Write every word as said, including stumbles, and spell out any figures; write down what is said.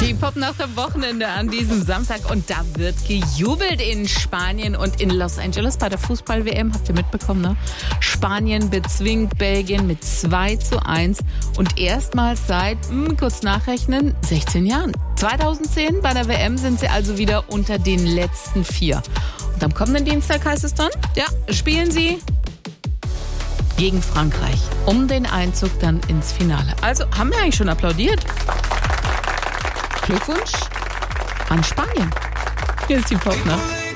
Die Popnacht am Wochenende an diesem Samstag und da wird gejubelt in Spanien und in Los Angeles bei der Fußball-W M. Habt ihr mitbekommen, ne? Spanien bezwingt Belgien mit zwei zu eins und erstmals seit, mh, kurz nachrechnen, sechzehn Jahren. zweitausendzehn bei der W M sind sie also wieder unter den letzten vier. Und am kommenden Dienstag heißt es dann, ja, spielen sie gegen Frankreich um den Einzug dann ins Finale. Also haben wir eigentlich schon applaudiert. Glückwunsch an Spanien. Hier ist die Popnacht.